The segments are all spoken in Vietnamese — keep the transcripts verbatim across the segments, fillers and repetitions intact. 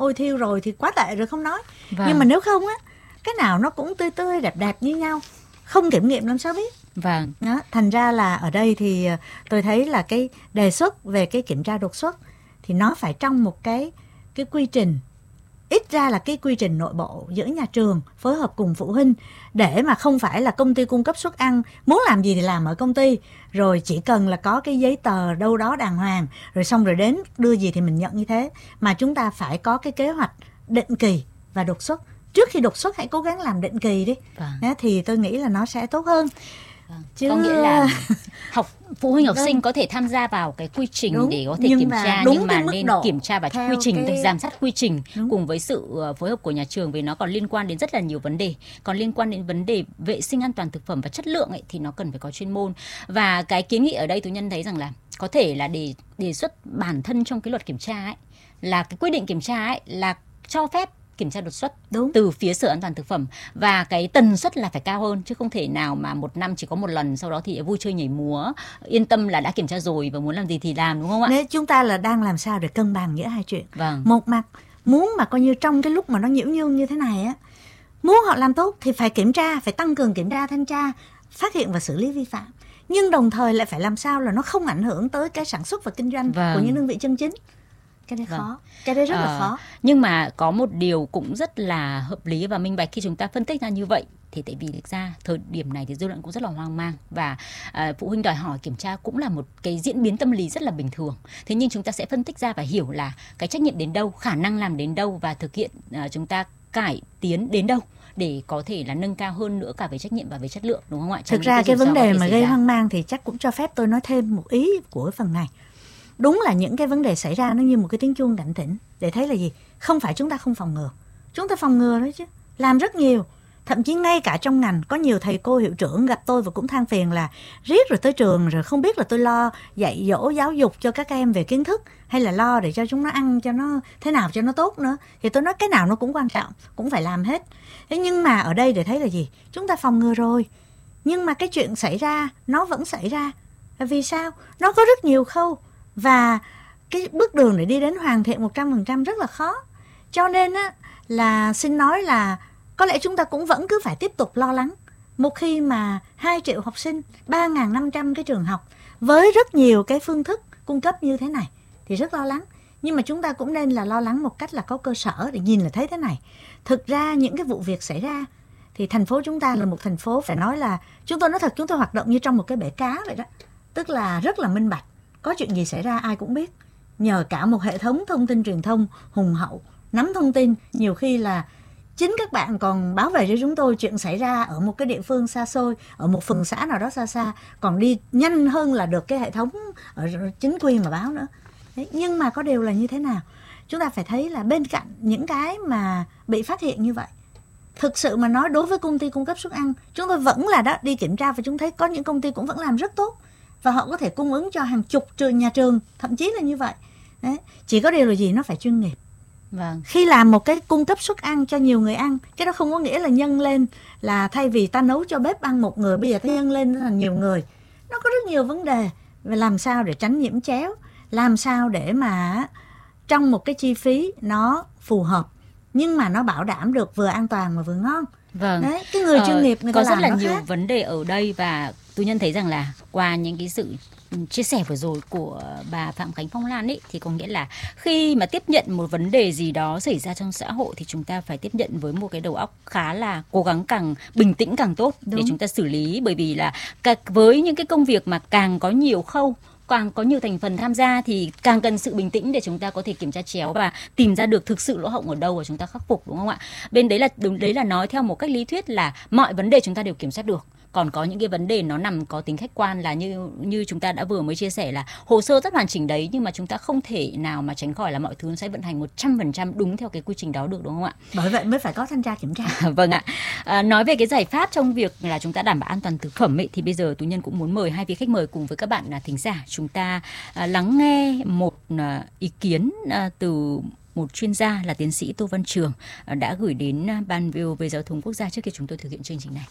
ôi thiêu rồi thì quá tệ rồi không nói. Vâng. Nhưng mà nếu không á, cái nào nó cũng tươi tươi đẹp đẹp như nhau, không kiểm nghiệm làm sao biết. Vâng. Đó, thành ra là ở đây thì tôi thấy là cái đề xuất về cái kiểm tra đột xuất thì nó phải trong một cái cái quy trình, ít ra là cái quy trình nội bộ giữa nhà trường phối hợp cùng phụ huynh, để mà không phải là công ty cung cấp suất ăn muốn làm gì thì làm ở công ty, rồi chỉ cần là có cái giấy tờ đâu đó đàng hoàng, rồi xong rồi đến đưa gì thì mình nhận như thế. Mà chúng ta phải có cái kế hoạch định kỳ và đột xuất. Trước khi đột xuất hãy cố gắng làm định kỳ đi. Vâng. Thì tôi nghĩ là nó sẽ tốt hơn. Vâng. Chứ... có nghĩa là học phụ huynh học sinh có thể tham gia vào cái quy trình đúng, để có thể kiểm tra, nhưng mà nên kiểm tra vào quy trình, cái... giám sát quy trình đúng. Cùng với sự phối hợp của nhà trường, vì nó còn liên quan đến rất là nhiều vấn đề. Còn liên quan đến vấn đề vệ sinh an toàn thực phẩm và chất lượng ấy, thì nó cần phải có chuyên môn. Và cái kiến nghị ở đây tôi nhân thấy rằng là có thể là để đề xuất bản thân trong cái luật kiểm tra ấy, là cái quy định kiểm tra ấy là cho phép kiểm tra đột xuất đúng. Từ phía Sở An toàn thực phẩm, và cái tần suất là phải cao hơn, chứ không thể nào mà một năm chỉ có một lần, sau đó thì vui chơi nhảy múa, yên tâm là đã kiểm tra rồi và muốn làm gì thì làm, đúng không ạ? Nếu chúng ta là đang làm sao để cân bằng giữa hai chuyện. Vâng. Một mặt muốn mà coi như trong cái lúc mà nó nhiễu nhương như thế này á, muốn họ làm tốt thì phải kiểm tra, phải tăng cường kiểm tra, thanh tra, phát hiện và xử lý vi phạm, nhưng đồng thời lại phải làm sao là nó không ảnh hưởng tới cái sản xuất và kinh doanh vâng. của những đơn vị chân chính. Cái đấy vâng. khó, cái đấy rất à, là khó. Nhưng mà có một điều cũng rất là hợp lý và minh bạch khi chúng ta phân tích ra như vậy. Thì tại vì thực ra thời điểm này thì dư luận cũng rất là hoang mang, và à, phụ huynh đòi hỏi kiểm tra cũng là một cái diễn biến tâm lý rất là bình thường. Thế nhưng chúng ta sẽ phân tích ra và hiểu là cái trách nhiệm đến đâu, khả năng làm đến đâu, và thực hiện à, chúng ta cải tiến đến đâu để có thể là nâng cao hơn nữa cả về trách nhiệm và về chất lượng, đúng không ạ? Thực ra cái, cái vấn đề mà gây ra. hoang mang thì chắc cũng cho phép tôi nói thêm một ý của phần này. Đúng là những cái vấn đề xảy ra nó như một cái tiếng chuông cảnh tỉnh để thấy là gì? Không phải chúng ta không phòng ngừa. Chúng ta phòng ngừa đấy chứ. Làm rất nhiều. Thậm chí ngay cả trong ngành có nhiều thầy cô hiệu trưởng gặp tôi và cũng than phiền là riết rồi tới trường rồi không biết là tôi lo dạy dỗ giáo dục cho các em về kiến thức hay là lo để cho chúng nó ăn cho nó thế nào cho nó tốt nữa. Thì tôi nói cái nào nó cũng quan trọng, cũng phải làm hết. Thế nhưng mà ở đây để thấy là gì? Chúng ta phòng ngừa rồi. Nhưng mà cái chuyện xảy ra nó vẫn xảy ra. Vì sao? Nó có rất nhiều khâu. Và cái bước đường để đi đến hoàn thiện một trăm phần trăm rất là khó. Cho nên á, là xin nói là có lẽ chúng ta cũng vẫn cứ phải tiếp tục lo lắng. Một khi mà hai triệu học sinh, ba nghìn năm trăm cái trường học với rất nhiều cái phương thức cung cấp như thế này thì rất lo lắng. Nhưng mà chúng ta cũng nên là lo lắng một cách là có cơ sở để nhìn là thấy thế này. Thực ra những cái vụ việc xảy ra thì thành phố chúng ta là một thành phố phải nói là chúng tôi nói thật, chúng tôi hoạt động như trong một cái bể cá vậy đó. Tức là rất là minh bạch. Có chuyện gì xảy ra ai cũng biết. Nhờ cả một hệ thống thông tin truyền thông hùng hậu, nắm thông tin, nhiều khi là chính các bạn còn báo về cho chúng tôi chuyện xảy ra ở một cái địa phương xa xôi, ở một phường xã nào đó xa xa, còn đi nhanh hơn là được cái hệ thống ở chính quy mà báo nữa. Đấy, nhưng mà có điều là như thế nào? Chúng ta phải thấy là bên cạnh những cái mà bị phát hiện như vậy, thực sự mà nói đối với công ty cung cấp suất ăn, chúng tôi vẫn là đó đi kiểm tra và chúng thấy có những công ty cũng vẫn làm rất tốt. Và họ có thể cung ứng cho hàng chục trường nhà trường, thậm chí là như vậy. Đấy. Chỉ có điều là gì? Nó phải chuyên nghiệp. Vâng. Khi làm một cái cung cấp suất ăn cho nhiều người ăn, cái đó không có nghĩa là nhân lên là thay vì ta nấu cho bếp ăn một người, bây giờ ta nhân lên là nhiều người. Nó có rất nhiều vấn đề về làm sao để tránh nhiễm chéo, làm sao để mà trong một cái chi phí nó phù hợp, nhưng mà nó bảo đảm được vừa an toàn mà vừa ngon. Vâng. Đấy, cái người chuyên nghiệp người có ta rất làm là nhiều khác. Vấn đề ở đây, và tôi nhận thấy rằng là qua những cái sự chia sẻ vừa rồi của bà Phạm Khánh Phong Lan ấy, thì có nghĩa là khi mà tiếp nhận một vấn đề gì đó xảy ra trong xã hội thì chúng ta phải tiếp nhận với một cái đầu óc khá là cố gắng càng bình tĩnh càng tốt. Đúng. Để chúng ta xử lý, bởi vì là với những cái công việc mà càng có nhiều khâu, càng có nhiều thành phần tham gia thì càng cần sự bình tĩnh để chúng ta có thể kiểm tra chéo và tìm ra được thực sự lỗ hổng ở đâu và chúng ta khắc phục, đúng không ạ? Bên đấy là đúng, đấy là nói theo một cách lý thuyết là mọi vấn đề chúng ta đều kiểm soát được. Còn có những cái vấn đề nó nằm có tính khách quan là như như chúng ta đã vừa mới chia sẻ là hồ sơ rất hoàn chỉnh đấy, nhưng mà chúng ta không thể nào mà tránh khỏi là mọi thứ sẽ vận hành một trăm phần trăm đúng theo cái quy trình đó được, đúng không ạ? Bởi vậy mới phải có thanh tra kiểm tra. Vâng ạ. À, nói về cái giải pháp trong việc là chúng ta đảm bảo an toàn thực phẩm ấy, thì bây giờ Tú Nhân cũng muốn mời hai vị khách mời cùng với các bạn là thính giả chúng ta à, lắng nghe một à, ý kiến à, từ một chuyên gia là tiến sĩ Tô Văn Trường à, đã gửi đến Ban vê o vê Giao thông Quốc gia trước khi chúng tôi thực hiện chương trình này.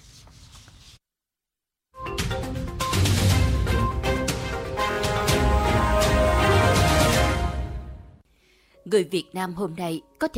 Người Việt Nam hôm nay có thể